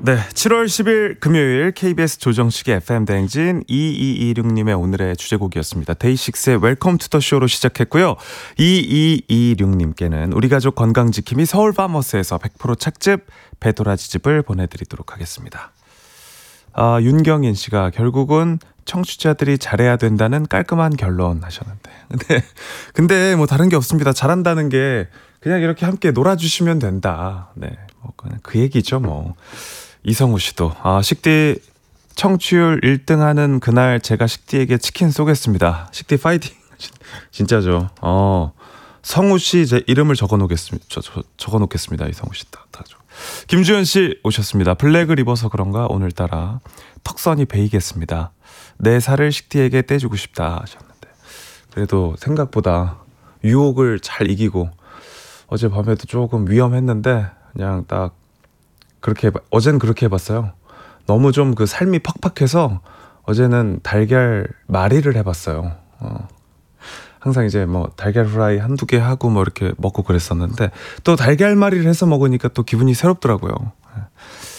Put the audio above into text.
네, 7월 10일 금요일 KBS 조정식의 FM 대행진 2226님의 오늘의 주제곡이었습니다. 데이식스의 웰컴 투 더 쇼로 시작했고요. 2226님께는 우리 가족 건강지킴이 서울파머스에서 100% 착즙 배도라지즙을 보내드리도록 하겠습니다. 윤경인 씨가 결국은 청취자들이 잘해야 된다는 깔끔한 결론 하셨는데 근데 뭐 다른 게 없습니다. 잘한다는 게 그냥 이렇게 함께 놀아주시면 된다. 네, 뭐 그냥 그 얘기죠 뭐. 이성우 씨도 식디 청취율 1등 하는 그날 제가 식디에게 치킨 쏘겠습니다. 식디 파이팅. 진짜죠. 성우 씨 제 이름을 적어놓겠습니다. 이성우 씨 따죠. 김주현 씨 오셨습니다. 블랙을 입어서 그런가 오늘따라 턱선이 베이겠습니다. 내 살을 식디에게 떼주고 싶다 하셨는데 그래도 생각보다 유혹을 잘 이기고 어젯밤에도 조금 위험했는데 그냥 딱 어젠 그렇게 해봤어요. 너무 좀 그 삶이 팍팍해서 어제는 달걀 말이를 해봤어요. 항상 이제 뭐 달걀 후라이 한두 개 하고 뭐 이렇게 먹고 그랬었는데 또 달걀말이를 해서 먹으니까 또 기분이 새롭더라고요.